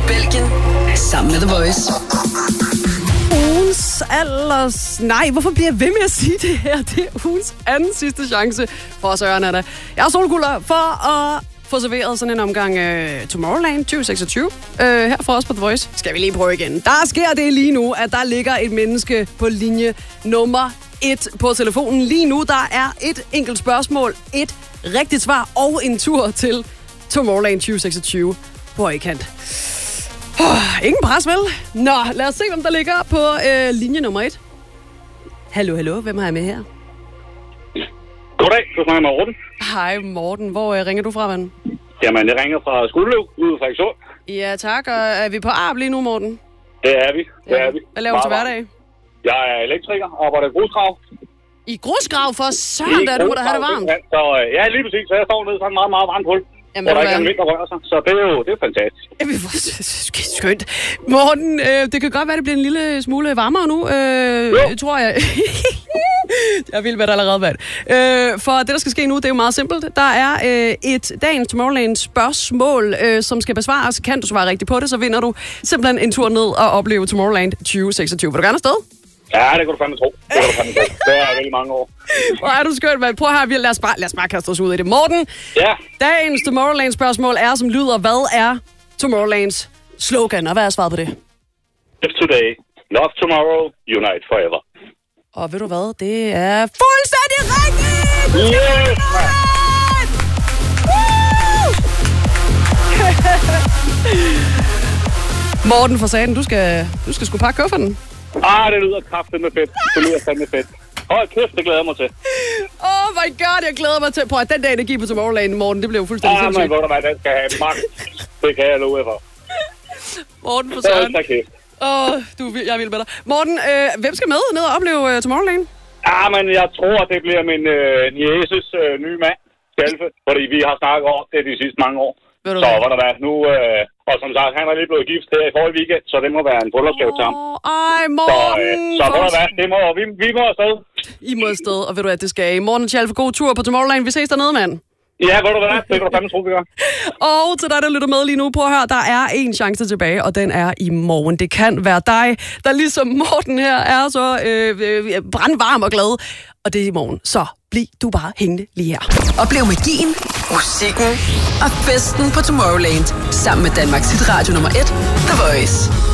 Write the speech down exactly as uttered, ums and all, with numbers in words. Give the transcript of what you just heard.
Belgien sammen med The Voice. Ugens allers... Nej, hvorfor bliver jeg ved med at sige det her? Det er ugens anden sidste chance for Søren er der. Jeg er Solguller for at få serveret sådan en omgang uh, Tomorrowland tyve seksogtyve. Uh, her for os på The Voice. Skal vi lige prøve igen. Der sker det lige nu, at der ligger et menneske på linje nummer et på telefonen. Lige nu, der er et enkelt spørgsmål, et rigtigt svar og en tur til Tomorrowland tyve seksogtyve på højkant. Oh, ingen pres, vel? Nå, lad os se, hvem der ligger på øh, linje nummer et. Hallo, hallo. Hvem har jeg med her? Goddag, du snakker med Morten. Hej, Morten. Hvor øh, ringer du fra, ven? Jamen, jeg ringer fra Skuldelev ude fra Frederikssund. Ja, tak. Og er vi på Arp lige nu, Morten? Det er vi. Det ja. er vi. Hvad laver du til hverdag? Jeg er elektriker og arbejder i grusgrav. I grusgrav? For søren, der du må da have det varmt. Så, ja, lige præcis. Så jeg står nede i sådan en meget, meget varmt hul. Jamen, hvor der ikke er en vind, der rører sig. Så det er jo det er fantastisk. Jamen, hvor skønt. Morten, øh, det kan godt være, det bliver en lille smule varmere nu, øh, tror jeg. Jeg vil hvad der allerede været. Øh, for det, der skal ske nu, det er jo meget simpelt. Der er øh, et dagens Tomorrowland spørgsmål, øh, som skal besvares. Kan du svare rigtigt på det, så vinder du simpelthen en tur ned og opleve Tomorrowland tyve seksogtyve. Vil du gerne afsted? Ja, det kan du fandme tro. Det kan du fandme tro. Det er veldig mange år. Hvor er du skønt, mand. Prøv her, lad os, bare, lad os bare kaste os ud i det. Morten, ja. Dagens Tomorrowland-spørgsmål er, som lyder, hvad er Tomorrowlands slogan, og hvad er svaret på det? Live today, love tomorrow, unite forever. Og ved du hvad, det er fuldstændig rigtigt! Yes, man! Morten fra Saten, du skal, du skal sgu pakke kufferten. Ah, det lyder kraftedeme fedt. Det lyder fandme fedt. Hold kæft, det glæder jeg mig til. Oh my god, jeg glæder mig til. Prøv at den dag, energi på Tomorrowland, Morten, det blev jo fuldstændig ah, sindssygt. Ah, men hvor der den skal have magt. Det kan jeg love for. Morten fra Saten. Åh, oh, du, jeg vil med dig. Morten, øh, hvem skal med ned og opleve uh, Tomorrowland? Ah, men jeg tror, det bliver min øh, nieces øh, nye mand, Kjælfe. Fordi vi har snakket over det de sidste mange år. Så hvor der var nu... Øh, og som sagt, han er lige blevet gift her i forrige weekend, så det må være en bryllupsgave til ham. Ej, Morten! Så, øh, så hvor der var, det må, vi, vi må afsted. I må afsted, og ved du at det skal I. Morten Kjælfe, god tur på Tomorrowland. Vi ses dernede, mand. Ja, ved du hvad, det kan du fandme tro, vi gør. Og til dig, der lytter med lige nu, prøv at høre, der er en chance tilbage, og den er i morgen. Det kan være dig, der ligesom Morten her er så øh, øh, brandvarm og glad. Og det er i morgen, så bliv du bare hængende lige her. Oplev magien, musikken og festen på Tomorrowland sammen med Danmarks hitradio nummer et, The Voice.